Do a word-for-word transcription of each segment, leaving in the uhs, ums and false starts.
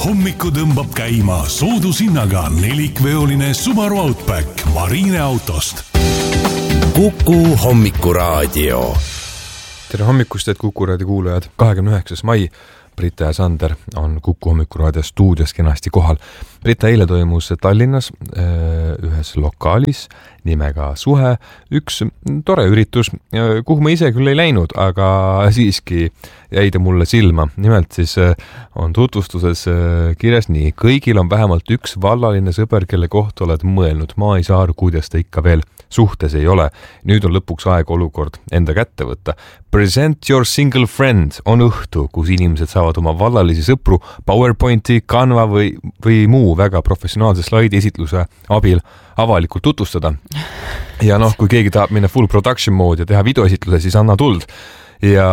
Hommiku tõmbab käima soodushinnaga nelikveoline Subaru Outback Marine autost. Kuku hommikuraadio. Tere hommikust, et Kuku raadio kuulajad. kahekümne üheksas mai. Brita ja Sander on Kuku hommikuraadio stuudios kenasti kohal. Brita, eile toimus Tallinnas ühes lokaalis nimega Suhe. Üks tore üritus, kuhu ma ise küll ei läinud, aga siiski jäi ta mulle silma. Nimelt siis on tutvustuses kirjas nii. Kõigil on vähemalt üks vallaline sõber, kelle kohta oled mõelnud. Ma ei saa aru, kuidas ta ikka veel suhtes ei ole. Nüüd on lõpuks aeg olukord enda kätte võtta. Present your single friend on õhtu, kus inimesed saavad oma vallalisi sõpru PowerPointi, Canva või, või muu väga professionaalse slaidi esitluse abil avalikult tutvustada. Ja noh, kui keegi tahab minna full production mode ja teha videoesitluse, siis anna tuld. Ja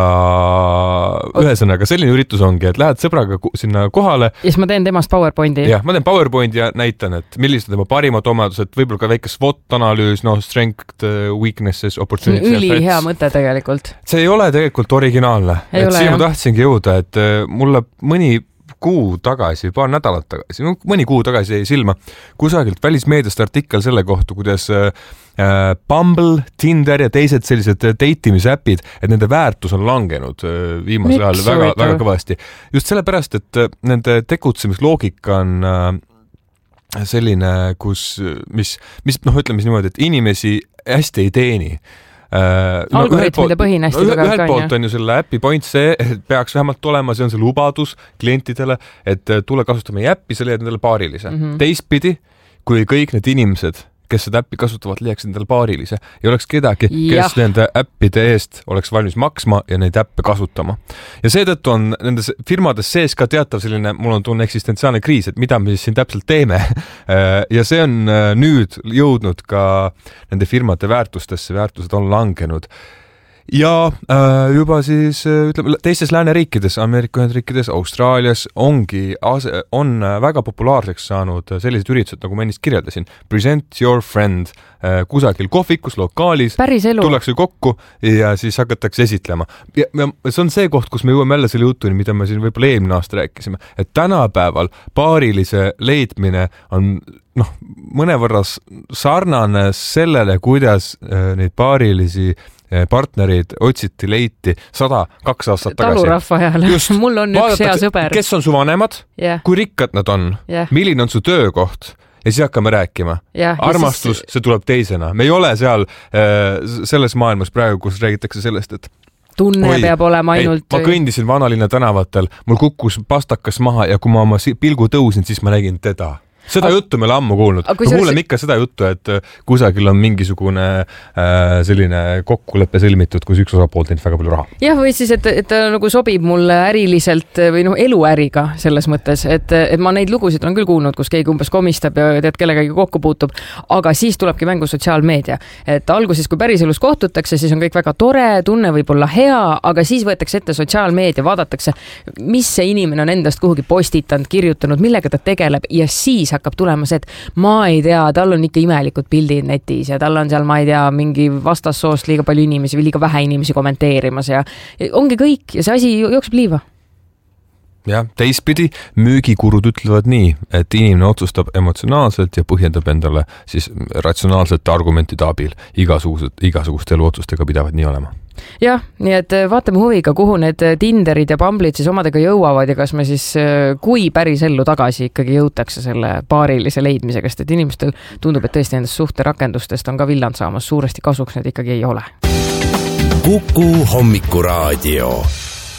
ühesõnaga selline üritus ongi, et lähed sõbraga sinna kohale. Ja siis ma teen temast PowerPointi. Jah, ma teen PowerPointi ja näitan, et millised on tema parimad omadused, võib-olla ka väike SWOT-analüüs, no strength, weaknesses, opportunities. Üli hea mõte tegelikult. See ei ole tegelikult originaalne. Ei et ole, siin jah. ma tahtsingi jõuda, et mulle mõni kuu tagasi, paar nädalat tagasi, no mõni kuu tagasi jäi silma kusagilt välismeediast artikkel selle kohta, kuidas äh, Bumble, Tinder ja teised sellised datimisäpid, et nende väärtus on langenud äh, viimasel ajal väga, väga kõvasti. Just sellepärast, et äh, nende tegutsemisloogika on äh, selline, kus, mis, mis noh, ütleme siis niimoodi, et inimesi hästi ei teeni. Uh, no, algoritmide põhine hästi no, ühelt poolt on ju selle äppi point see, et peaks vähemalt olema, see on see lubadus klientidele, et tule kasuta meie äppi, sa leiad nendele paarilise. Mm-hmm. Teistpidi, kui kõik need inimesed, kes seda äppi kasutavad, leiaks endale paarilise ja oleks kedagi, ja. kes nende äppide eest oleks valmis maksma ja neid äppe kasutama. Ja seetõttu on nendes firmades sees ka teatav selline, mul on tunne eksistentsiaalne kriis, et mida me siis siin täpselt teeme. Ja see on nüüd jõudnud ka nende firmade väärtustesse, väärtused on langenud. Ja äh, juba siis ütleme, teistes lääneriikides, Ameerika Ühendriikides, Austraalias ongi, on väga populaarseks saanud sellised üritused, nagu ma ennist kirjeldasin. Present your friend äh, kusagil kohvikus, lokaalis. Tullakse kokku ja siis hakatakse esitlema. Ja, ja see on see koht, kus me jõuame jälle selle jutuni, mida me siin võib-olla eelmine aasta rääkisime. Et tänapäeval paarilise leidmine on noh, mõnevõrra sarnane sellele, kuidas äh, neid paarilisi partnerid otsiti, leiti sada, kaks aastat tagasi. Talurahva ajal. Just, mul on üks hea sõber. Kes on su vanemad? Yeah. Kui rikkad nad on? Yeah. Milline on su töökoht? Ja siis hakkame rääkima. Yeah. Armastus, siis... see tuleb teisena. Me ei ole seal äh, selles maailmas praegu, kus räägitakse sellest, et tunne Oi, peab olema ainult... Ei, ma kõndisin Vanalinna tänavatel, mul kukkus pastakas maha ja kui ma oma pilgu tõusin, siis ma nägin teda. Seda A... juttu meil ammu kuulnud. Ma kuulem ikka seda juttu, et kusagil on mingisugune äh, selline kokkuleppe sõlmitud, kus üks osapool teinud väga palju raha. Jah, või siis, et, et ta nagu sobib mulle äriliselt või noh, eluäriga selles mõttes, et, et ma neid lugusid olen küll kuulnud, kus keegi umbes komistab ja tead, kellegagi kokku puutub, aga siis tulebki mängu sotsiaalmeedia. Et alguses, kui päriselus kohtutakse, siis on kõik väga tore, tunne võib olla hea, aga siis võetakse ette sotsiaalmeedia, vaadatakse, mis see inimene on endast kuhugi postitanud, kirjutanud, millega ta tegeleb ja siis hakkab tulema see, et ma ei tea, tal on ikka imelikud pildid netis ja tal on seal, ma ei tea, mingi vastassoost liiga palju inimesi või liiga vähe inimesi kommenteerimas ja ongi kõik ja see asi jookseb liiva. Ja, teistpidi müügikurud ütlevad nii, et inimene otsustab emotsionaalselt ja põhjendab endale siis ratsionaalsete argumentide abil igasugused, igasuguste eluotsustega pidavad nii olema. Jah, nii et vaatame huviga, kuhu need Tinderid ja Bumble'id siis omadega jõuavad ja kas me siis, kui päris ellu tagasi ikkagi jõutakse selle paarilise leidmisega, sest et inimestel tundub, et tõesti nendest suhterakendustest on ka villand saamas suuresti kasuks, need ikkagi ei ole. Kuku hommikuraadio.